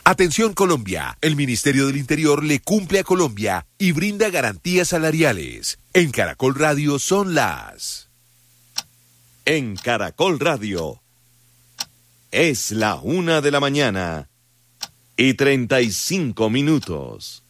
Atención Colombia, el Ministerio del Interior le cumple a Colombia y brinda garantías salariales. En Caracol Radio son las... En Caracol Radio es la 1:35 a.m.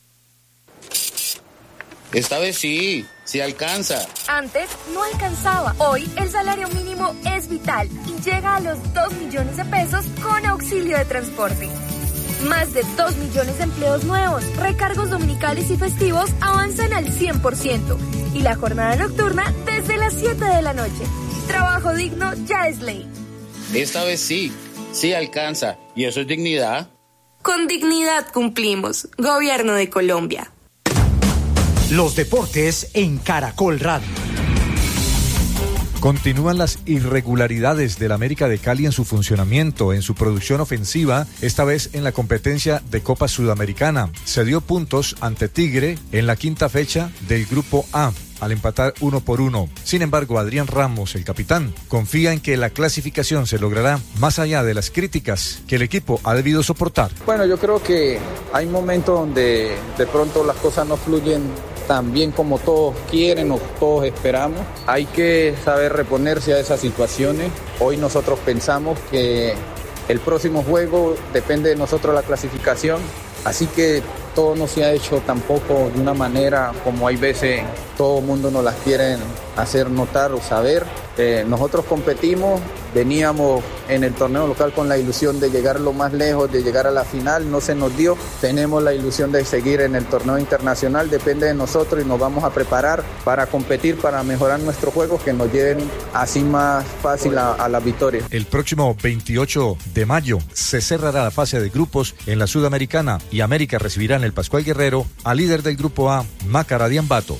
Esta vez sí alcanza. Antes no alcanzaba. Hoy el salario mínimo es vital y llega a los 2 millones de pesos con auxilio de transporte. Más de 2 millones de empleos nuevos, recargos dominicales y festivos avanzan al 100% y la jornada nocturna desde las 7 de la noche. Trabajo digno ya es ley. Esta vez sí alcanza. ¿Y eso es dignidad? Con dignidad cumplimos. Gobierno de Colombia. Los deportes en Caracol Radio. Continúan las irregularidades del América de Cali en su funcionamiento, en su producción ofensiva, esta vez en la competencia de Copa Sudamericana. Se dio puntos ante Tigre en la quinta fecha del Grupo A, al empatar 1-1. Sin embargo, Adrián Ramos, el capitán, confía en que la clasificación se logrará más allá de las críticas que el equipo ha debido soportar. Bueno, yo creo que hay momentos donde de pronto las cosas no fluyen tan bien como todos quieren o todos esperamos. Hay que saber reponerse a esas situaciones. Hoy nosotros pensamos que el próximo juego depende de nosotros la clasificación, así que todo no se ha hecho tampoco de una manera como hay veces todo el mundo nos las quieren hacer notar o saber. Nosotros competimos, veníamos en el torneo local con la ilusión de llegar lo más lejos, de llegar a la final, no se nos dio. Tenemos la ilusión de seguir en el torneo internacional, depende de nosotros y nos vamos a preparar para competir, para mejorar nuestros juegos que nos lleven así más fácil a la victoria. El próximo 28 de mayo se cerrará la fase de grupos en la Sudamericana y América recibirá en el Pascual Guerrero al líder del Grupo A, Macará de Ambato.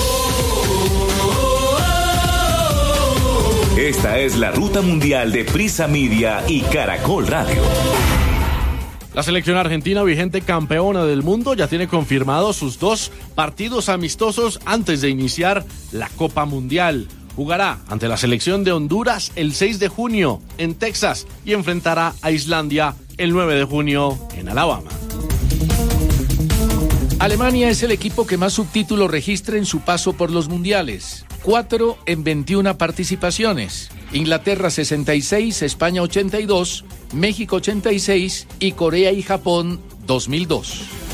Esta es la ruta mundial de Prisa Media y Caracol Radio. La selección argentina, vigente campeona del mundo, ya tiene confirmados sus 2 partidos amistosos antes de iniciar la Copa Mundial. Jugará ante la selección de Honduras el 6 de junio en Texas y enfrentará a Islandia el 9 de junio en Alabama. Alemania es el equipo que más subtítulos registra en su paso por los mundiales. 4 en 21 participaciones. Inglaterra 66, España 82, México 86 y Corea y Japón 2002.